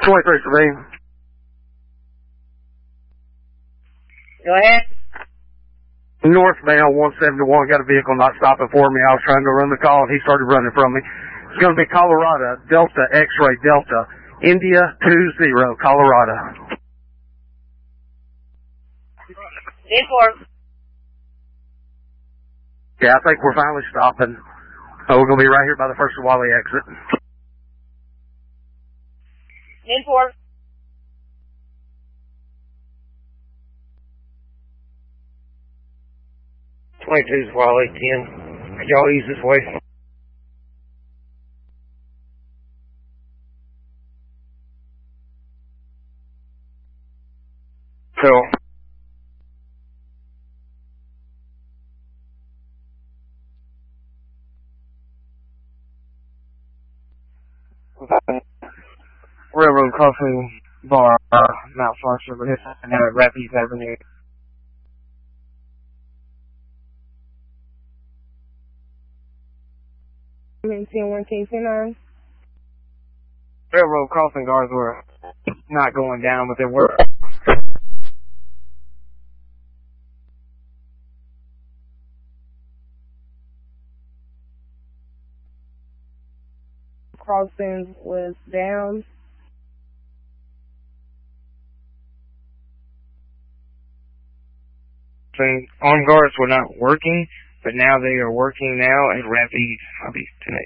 23 for me. Go ahead. Northbound 171, got a vehicle not stopping for me. I was trying to run the call, and he started running from me. It's going to be Colorado, Delta, X-ray, Delta, India 20, Colorado. 10-4. Yeah, I think we're finally stopping. We're going to be right here by the first Wally exit. 10-4. '22's Wally 10. Could y'all ease this way? Cool. Railroad Crossing Bar, Mount Foster, but it's now at Rapides Avenue. Railroad crossing guards were not going down, but they were. Crossing was down. Armed guards were not working, but now they are working now at Rapides. I'll be tonight.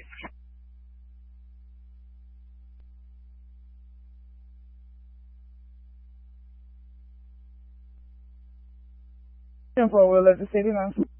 We'll let the city know.